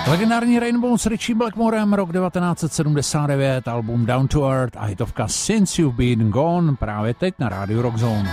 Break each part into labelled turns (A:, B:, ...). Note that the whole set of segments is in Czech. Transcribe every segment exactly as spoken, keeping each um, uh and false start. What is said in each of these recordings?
A: Legendární Rainbow s Richie Blackmorem, rok devatenáct set sedmdesát devět, album Down to Earth a hitovka Since You've Been Gone právě teď na rádiu Rock Zone.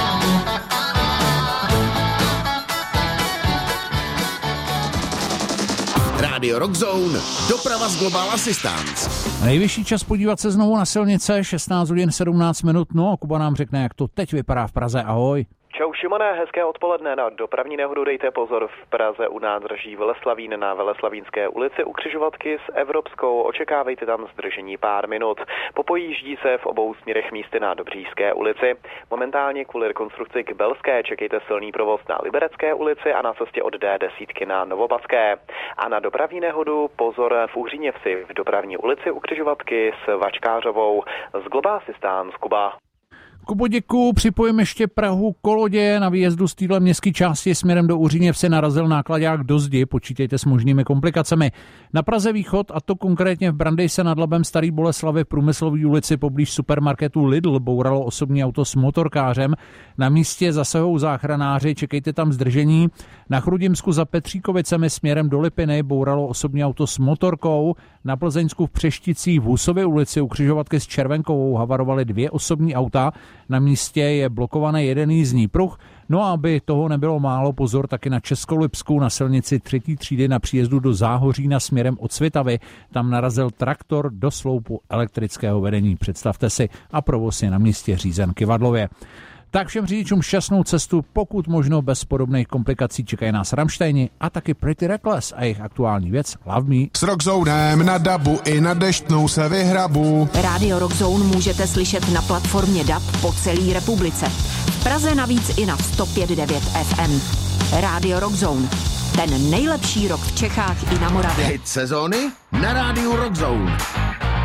B: Rádio Rock Zone, doprava z Global Assistance.
A: Nejvyšší čas podívat se znovu na silnice, šestnáct hodin sedmnáct minut, no a Kuba nám řekne, jak to teď vypadá v Praze. Ahoj.
C: Čau Šimone, hezké odpoledne. Na dopravní nehodu dejte pozor v Praze u nádraží Veleslavín na Veleslavínské ulici u křižovatky s Evropskou. Očekávejte tam zdržení pár minut. Popojíždí se v obou směrech místy na Dobříšské ulici. Momentálně kvůli rekonstrukci k Belské čekejte silný provoz na Liberecké ulici a na cestě od D deset na Novopadské. A na dopravní nehodu pozor v Uhříněvsi v dopravní ulici u křižovatky s Vačkářovou. Z Global Assistance, Kuba.
A: Kubo, děkuju. Připojím ještě Prahu Kolodě. Na výjezdu z téhle městské části směrem do Uříněvse narazil náklaďák do zdi. Počítejte s možnými komplikacemi. Na Praze východ, a to konkrétně v Brandejse nad Labem Starý Boleslavi v Průmyslové ulici poblíž supermarketu Lidl bouralo osobní auto s motorkářem. Na místě zasahují záchranáři, čekejte tam zdržení. Na Chrudimsku za Petříkovicemi směrem do Lipiny bouralo osobní auto s motorkou. Na Plzeňsku v Přešticích v Husově ulici u křižovatky s Červenkovou havarovaly dvě osobní auta. Na místě je blokovaný jeden jízdní pruh. No a aby toho nebylo málo, pozor taky na Českolipsku na silnici třetí třídy na příjezdu do Záhořína směrem od Svitavy. Tam narazil traktor do sloupu elektrického vedení. Představte si, a provoz je na místě řízen kyvadlově. Tak všem řidičům šťastnou cestu, pokud možno bez podobných komplikací. Čekají nás Rammsteini a taky Pretty Reckless a jejich aktuální věc Love Me.
D: S Rockzonem na dabu i na deštnou se vyhrabu.
E: Radio Rockzone můžete slyšet na platformě D A B po celé republice. V Praze navíc i na sto pět devět F M. Radio Rockzone. Ten nejlepší rock v Čechách i na Moravě.
B: Hit sezóny na rádiu Rock Zone.